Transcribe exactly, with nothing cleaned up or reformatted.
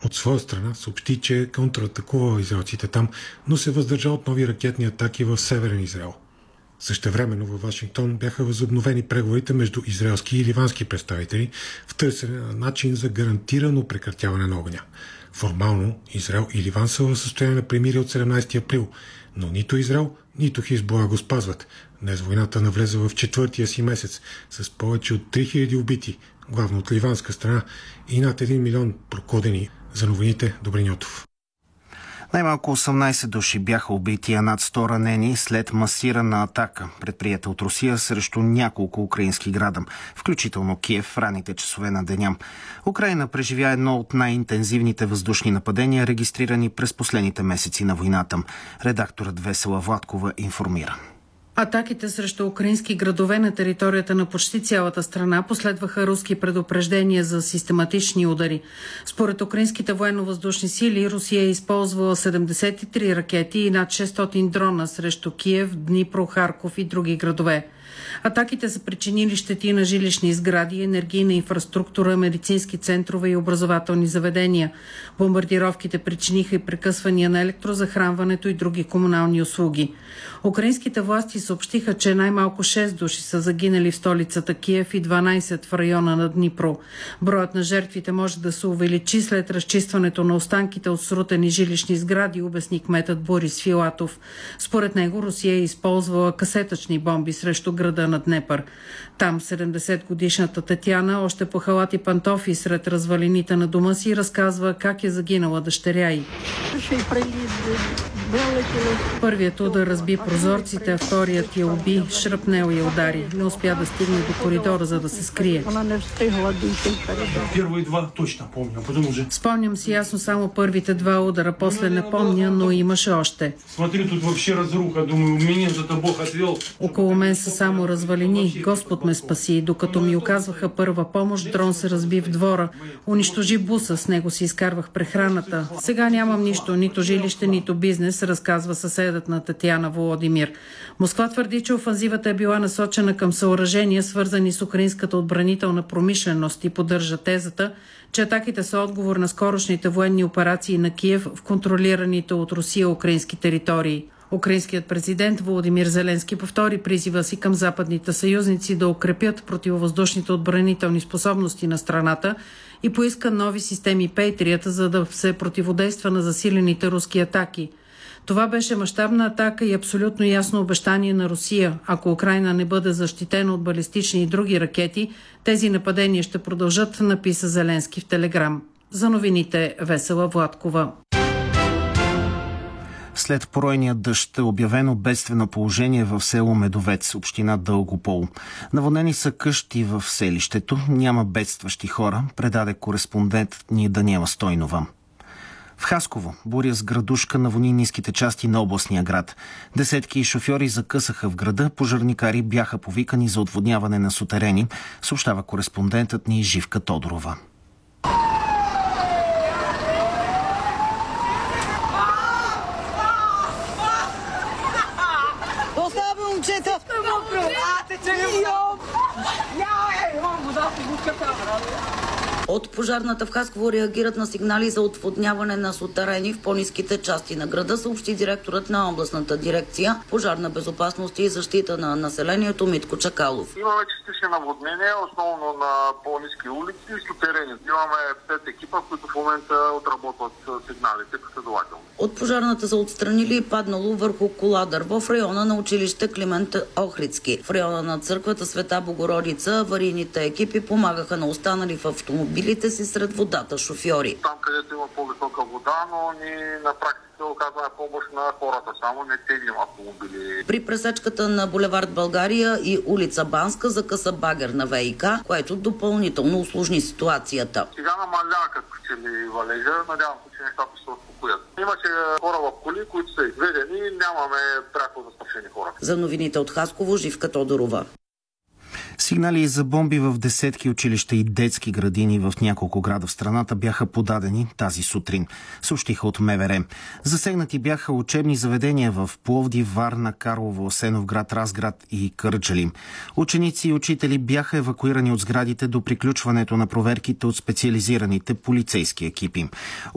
от своя страна съобщи, че е контратакувал израелците там, но се въздържа от нови ракетни атаки в Северен Израел. Същевременно във Вашингтон бяха възобновени преговорите между израелски и ливански представители в търсене на начин за гарантирано прекратяване на огъня. Формално Израел и Ливан са в състояние на примирие от седемнайсети април, но нито Израел, нито Хизбула го спазват. Днес войната навлезе в четвъртия си месец с повече от три хиляди убити, главно от ливанска страна, и над един милион прокодени. За новините Добрин Йотов. Най-малко осемнайсет души бяха убити, а над сто ранени след масирана атака, предприета от Русия срещу няколко украински града, включително Киев в ранните часове на деня. Украйна преживя едно от най-интензивните въздушни нападения, регистрирани през последните месеци на войната. Редакторът Весела Владкова информира. Атаките срещу украински градове на територията на почти цялата страна последваха руски предупреждения за систематични удари. Според украинските военно-въздушни сили, Русия е използвала седемдесет и три ракети и над шестстотин дрона срещу Киев, Днипро, Харков и други градове. Атаките са причинили щети на жилищни сгради, енергийна инфраструктура, медицински центрове и образователни заведения. Бомбардировките причиниха и прекъсвания на електрозахранването и други комунални услуги. Украинските власти съобщиха, че най-малко шест души са загинали в столицата Киев и дванайсет в района на Днипро. Броят на жертвите може да се увеличи след разчистването на останките от срутени жилищни сгради, обясни кметът Борис Филатов. Според него Русия е използвала касетъчни бомби срещу града на Днепър. Там седемдесетгодишната Татяна, още по халати пантофи сред развалините на дома си, разказва как е загинала дъщеря й. Първият удар разби прозорците, а вторият я уби, шрапнел я удари. Не успя да стигне до коридора, за да се скрие. Спомням си ясно само първите два удара, после не помня, но имаше още. Около мен са само развалини. Господ ме спаси. Докато ми оказваха първа помощ, дрон се разби в двора. Унищожи буса, с него си изкарвах прехраната. Сега нямам нищо, нито жилище, нито бизнес, разказва съседът на Татяна Володимир. Москва твърди, че офанзивата е била насочена към съоръжения, свързани с украинската отбранителна промишленост, и поддържа тезата, че атаките са отговор на скорошните военни операции на Киев в контролираните от Русия украински територии. Украинският президент Володимир Зеленски повтори призива си към западните съюзници да укрепят противовъздушните отбранителни способности на страната и поиска нови системи Пейтрият, за да се противодейства на засилените руски атаки. Това беше мащабна атака и абсолютно ясно обещание на Русия. Ако Украйна не бъде защитена от балистични и други ракети, тези нападения ще продължат, написа Зеленски в Телеграм. За новините Весела Владкова. След поройния дъжд е обявено бедствено положение в село Медовец, община Дългопол. Наводнени са къщи в селището, няма бедстващи хора, предаде кореспондент ни Даниела Стойнова. В Хасково буря с градушка наводни ниските части на областния град. Десетки шофьори закъсаха в града, пожарникари бяха повикани за отводняване на сутерени, съобщава кореспондентът ни Живка Тодорова. От пожарната в Хасково реагират на сигнали за отводняване на сутерени в по-ниските части на града, съобщи директорът на областната дирекция пожарна безопасност и защита на населението Митко Чакалов. Имаме частични наводнения, основно на по-ниски улици и сутерени. Имаме пет екипа, които в момента отработват сигналите последователно. От пожарната са отстранили паднало върху кола дърво в района на училище Климент Охридски. В района на църквата Света Богородица аварийните екипи помагаха на останали в автомобилите си сред водата шофьори. Там, където има по-висока вода, но ни на практика оказваме помощ на хората, само не теглим автомобили. При пресечката на булевард България и улица Банска закъса багер на ВиК, което допълнително усложни ситуацията. Сега намаля като че ли валежа, надявам се, че нещата ще се успокоят. Имаше хора в коли, които са изведени, нямаме пряко застрашени хора. За новините от Хасково, Живка Тодорова. Сигнали за бомби в десетки училища и детски градини в няколко града в страната бяха подадени тази сутрин, съобщиха от МВР. Засегнати бяха учебни заведения в Пловдив, Варна, Карлово, Асеновград, Разград и Кърджали. Ученици и учители бяха евакуирани от сградите до приключването на проверките от специализираните полицейски екипи.